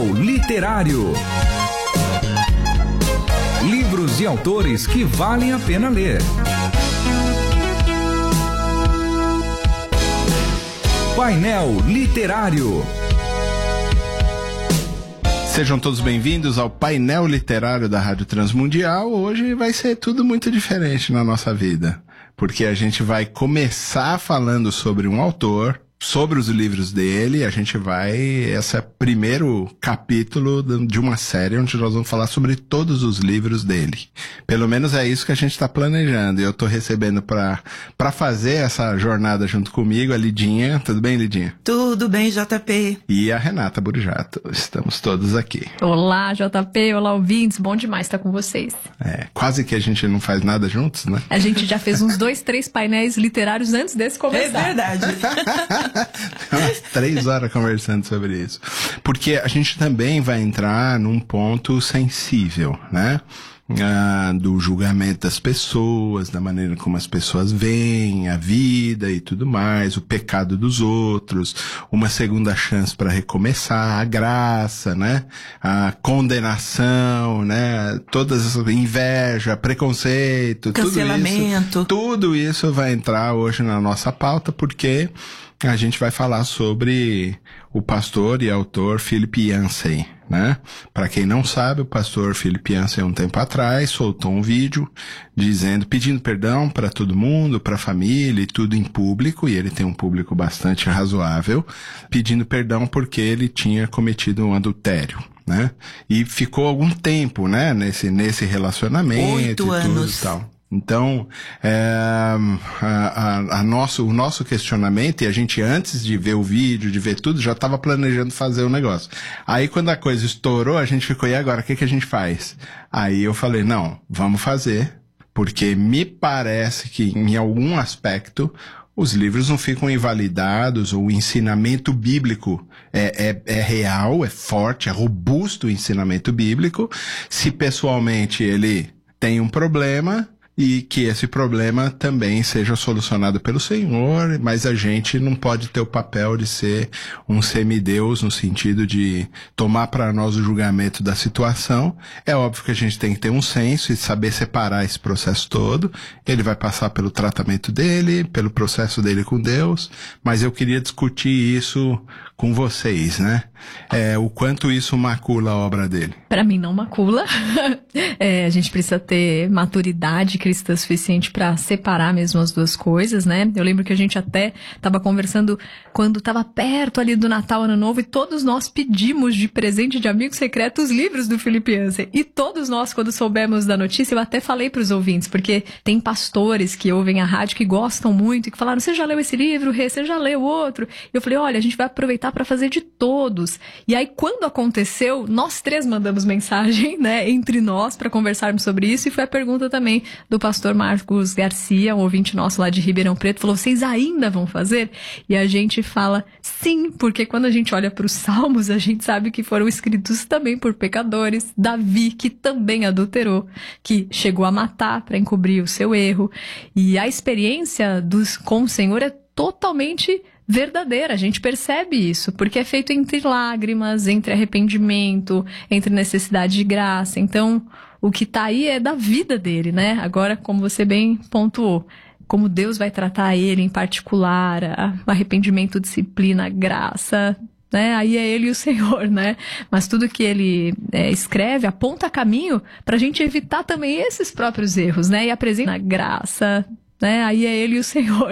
Painel Literário. Livros de autores que valem a pena ler. Painel Literário. Sejam todos bem-vindos ao Painel Literário da Rádio Transmundial. Hoje vai ser tudo muito diferente na nossa vida, porque a gente vai começar falando sobre um autor, sobre os livros dele. Esse é o primeiro capítulo de uma série onde nós vamos falar sobre todos os livros dele. Pelo menos é isso que a gente está planejando. E eu estou recebendo para fazer essa jornada junto comigo a Lidinha. Tudo bem, Lidinha? Tudo bem, JP. E a Renata Burjato. Estamos todos aqui. Olá, JP. Olá, ouvintes. Bom demais estar com vocês. Quase que a gente não faz nada juntos, né? A gente já fez uns 2, 3 painéis literários antes desse começar. É verdade. Umas 3 horas conversando sobre isso. Porque a gente também vai entrar num ponto sensível, né? Do julgamento das pessoas, da maneira como as pessoas veem a vida e tudo mais, o pecado dos outros, uma segunda chance para recomeçar, a graça, né? A condenação, né? Todas as inveja, preconceito, cancelamento. Tudo isso vai entrar hoje na nossa pauta, porque a gente vai falar sobre o pastor e autor Philip Yancey, né? Para quem não sabe, o pastor Philip Yancey, um tempo atrás, soltou um vídeo pedindo perdão para todo mundo, para a família e tudo em público, e ele tem um público bastante razoável, pedindo perdão porque ele tinha cometido um adultério, né? E ficou algum tempo, né, nesse relacionamento. 8 anos. E tal. Então, o nosso questionamento, e a gente, antes de ver o vídeo, de ver tudo, já estava planejando fazer o negócio. Aí, quando a coisa estourou, a gente ficou, e agora, o que a gente faz? Aí eu falei, não, vamos fazer, porque me parece que, em algum aspecto, os livros não ficam invalidados, ou o ensinamento bíblico é real, é forte, é robusto o ensinamento bíblico. Se pessoalmente ele tem um problema, e que esse problema também seja solucionado pelo Senhor, mas a gente não pode ter o papel de ser um semideus no sentido de tomar para nós o julgamento da situação. É óbvio que a gente tem que ter um senso e saber separar esse processo todo. Ele vai passar pelo tratamento dele, pelo processo dele com Deus, mas eu queria discutir isso com vocês, né? O quanto isso macula a obra dele. Para mim não macula. A gente precisa ter maturidade cristã suficiente para separar mesmo as duas coisas, né? Eu lembro que a gente até estava conversando quando estava perto ali do Natal, Ano Novo, e todos nós pedimos de presente de amigo secreto os livros do Philip Yancey. E todos nós, quando soubemos da notícia, eu até falei para os ouvintes, porque tem pastores que ouvem a rádio que gostam muito e que falaram, você já leu esse livro, Rê? Você já leu outro? E eu falei, olha, a gente vai aproveitar para fazer de todos. E aí, quando aconteceu, nós 3 mandamos mensagem, né, entre nós para conversarmos sobre isso, e foi a pergunta também do pastor Marcos Garcia, um ouvinte nosso lá de Ribeirão Preto, falou, vocês ainda vão fazer? E a gente fala, sim, porque quando a gente olha para os Salmos, a gente sabe que foram escritos também por pecadores. Davi, que também adulterou, que chegou a matar para encobrir o seu erro, e a experiência com o Senhor é totalmente verdadeira, a gente percebe isso, porque é feito entre lágrimas, entre arrependimento, entre necessidade de graça. Então, o que tá aí é da vida dele, né? Agora, como você bem pontuou, como Deus vai tratar ele em particular, arrependimento, disciplina, graça, né? Aí é ele e o Senhor, né? Mas tudo que ele escreve aponta caminho pra gente evitar também esses próprios erros, né? E apresenta a graça, né? Aí é ele e o Senhor.